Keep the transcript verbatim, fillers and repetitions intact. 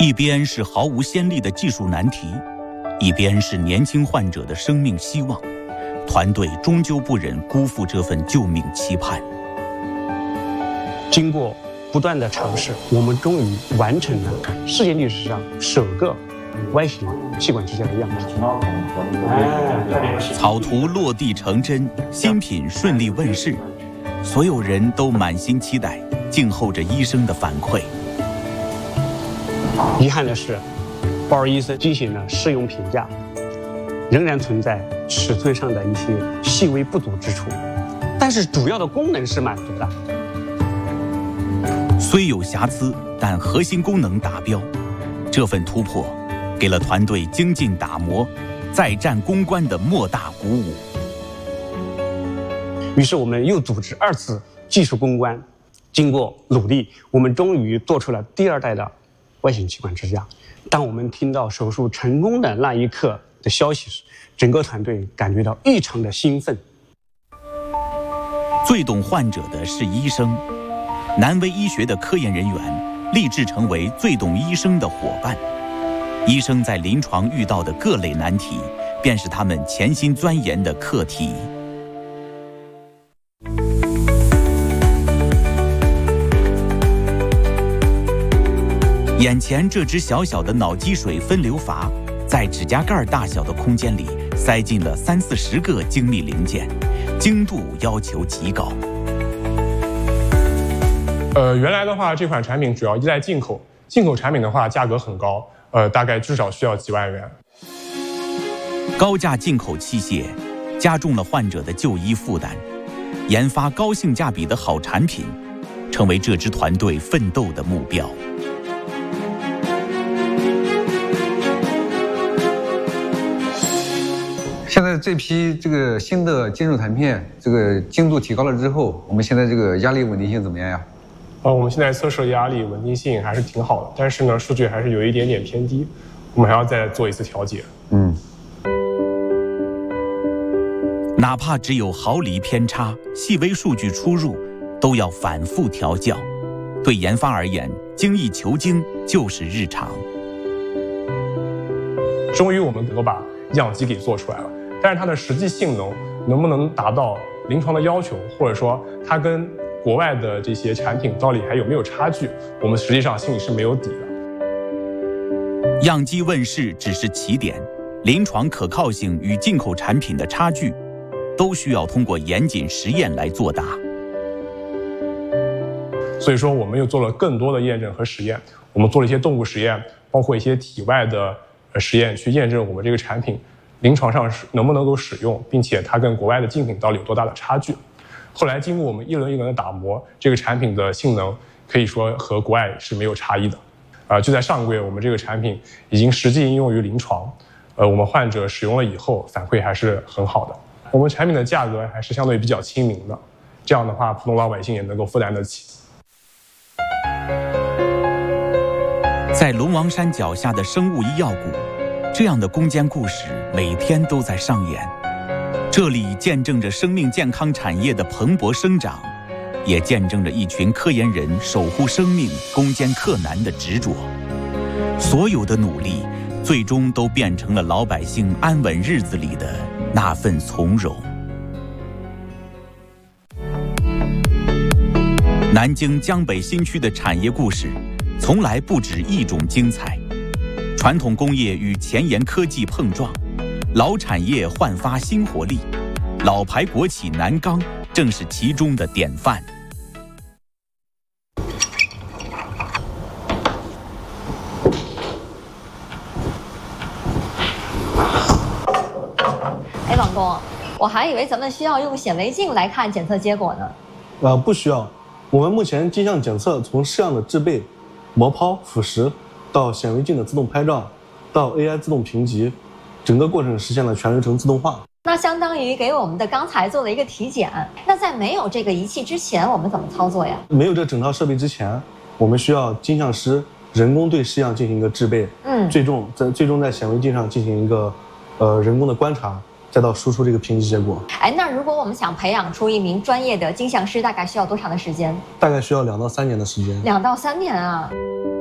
一边是毫无先例的技术难题，一边是年轻患者的生命希望，团队终究不忍辜负这份救命期盼。 经过不断的尝试，我们终于完成了世界历史上首个 Y 型气管支架的样品。 草图落地成真，新品顺利问世，所有人都满心期待，静候着医生的反馈。 遗憾的是，鲍尔医生进行了试用评价，仍然存在尺寸上的一些细微不足之处，但是主要的功能是满足的。 虽有瑕疵，但核心功能达标。这份突破，给了团队精进打磨、再战攻关的莫大鼓舞。 于是我们又组织二次技术攻关，经过努力，我们终于做出了第二代的 Y 型气管支架。当我们听到手术成功的那一刻的消息时，整个团队感觉到异常的兴奋。 最懂患者的是医生，南威医学的科研人员立志成为最懂医生的伙伴。医生在临床遇到的各类难题，便是他们潜心钻研的课题。眼前这只小小的脑积水分流阀，在指甲盖大小的空间里塞进了三四十个精密零件，精度要求极高。 呃，原来的话，这款产品主要依赖进口，进口产品的话价格很高，呃，大概至少需要几万元。 高价进口器械加重了患者的就医负担，研发高性价比的好产品，成为这支团队奋斗的目标。 现在这批这个新的金属弹片，这个精度提高了之后，我们现在这个压力稳定性怎么样呀？ 呃，我们现在测试压力稳定性还是挺好的，但是呢，数据还是有一点点偏低，我们还要再做一次调节。 嗯， 哪怕只有毫厘偏差，细微数据出入，都要反复调校。对研发而言，精益求精就是日常。 终于我们能够把样机给做出来了，但是它的实际性能能不能达到临床的要求，或者说它跟国外的这些产品到底还有没有差距，我们实际上心里是没有底的。 样机问世只是起点，临床可靠性与进口产品的差距，都需要通过严谨实验来作答。 所以说，我们又做了更多的验证和实验，我们做了一些动物实验，包括一些体外的实验，去验证我们这个产品临床上能不能够使用，并且它跟国外的竞品到底有多大的差距。后来经过我们一轮一轮的打磨，这个产品的性能可以说和国外是没有差异的。呃，就在上个月，我们这个产品已经实际应用于临床，呃，我们患者使用了以后反馈还是很好的。我们产品的价格还是相对比较亲民的，这样的话普通老百姓也能够负担得起。 在龙王山脚下的生物医药谷，这样的攻坚故事每天都在上演。这里见证着生命健康产业的蓬勃生长，也见证着一群科研人守护生命、攻坚克难的执着。所有的努力，最终都变成了老百姓安稳日子里的那份从容。南京江北新区的产业故事，从来不止一种精彩。传统工业与前沿科技碰撞，老产业焕发新活力，老牌国企南钢正是其中的典范。 哎，王工，我还以为咱们需要用显微镜来看检测结果呢。 呃，不需要。我们目前镜像检测从试样的制备、磨抛、腐蚀，到显微镜的自动拍照，到 A I 自动评级，整个过程实现了全流程自动化。 那相当于给我们的钢材做了一个体检。那在没有这个仪器之前，我们怎么操作呀？ 没有这整套设备之前，我们需要镜像师人工对试样进行一个制备，嗯，最终在最终在显微镜上进行一个呃人工的观察，再到输出这个评级结果。 哎，那如果我们想培养出一名专业的镜像师，大概需要多长的时间？ 大概需要两到三年的时间。 两到三年啊。